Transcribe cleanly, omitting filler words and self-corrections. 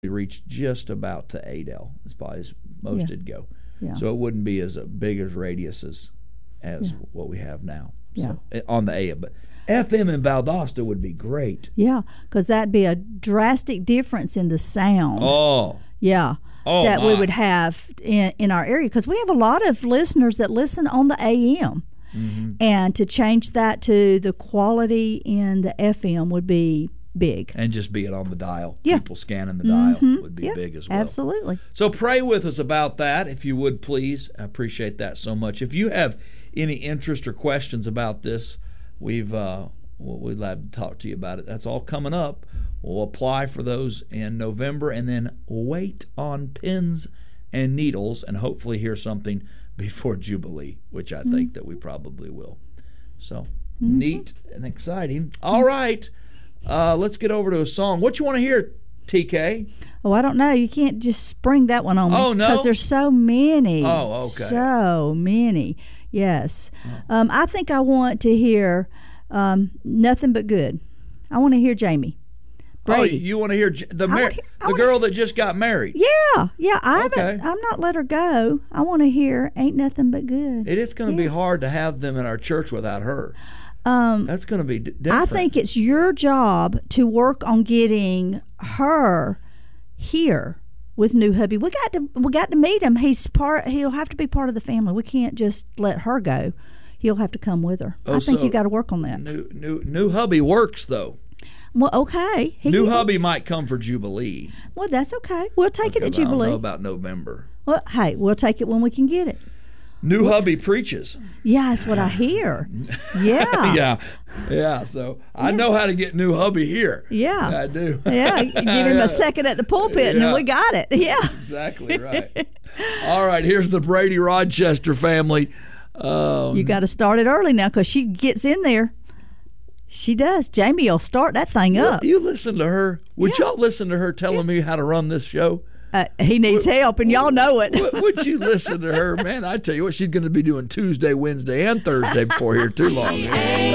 reach just about to Adel. It's probably as most it'd go. Yeah. So it wouldn't be as big as radius as what we have now. So, on the AM. But FM in Valdosta would be great. Yeah, because that'd be a drastic difference in the sound. Oh. Yeah. Oh, that my. we would have in our area, because we have a lot of listeners that listen on the AM. Mm-hmm. And to change that to the quality in the FM would be big. And just be it on the dial. Yeah. People scanning the dial would be big as well. Absolutely. So pray with us about that, if you would, please. I appreciate that so much. If you have any interest or questions about this, we'd love to talk to you about it. That's all coming up. We'll apply for those in November and then wait on pins and needles and hopefully hear something before Jubilee, which I think that we probably will. So neat and exciting. All right. Let's get over to a song. What you want to hear, TK? Oh, I don't know. You can't just spring that one on me. Oh, no? Because there's so many. Oh, okay. So many. Yes. I think I want to hear Nothing But Good. I want to hear Jamie Brady. Oh, you want to hear the girl that just got married? Yeah. I'm not let her go. I want to hear Ain't Nothing But Good. It is going to be hard to have them in our church without her. That's going to be different. I think it's your job to work on getting her here with new hubby. We got to meet him. He'll have to be part of the family. We can't just let her go. He'll have to come with her. I think you got to work on that. New hubby works though. Well, okay. New hubby might come for Jubilee. Well, that's okay. We'll take it at Jubilee. I don't know about November. Well, hey, we'll take it when we can get it. New hubby preaches. Yeah, that's what I hear. Yeah. Yeah. So I know how to get new hubby here. Yeah. I do. Yeah. Give him a second at the pulpit and we got it. Yeah. Exactly right. All right. Here's the Brady Rochester family. You got to start it early now because she gets in there. She does. Jamie will start that thing up. You listen to her. Would y'all listen to her telling me how to run this show? He needs help, and y'all know it. Would you listen to her? Man, I tell you what, she's going to be doing Tuesday, Wednesday, and Thursday before here too long.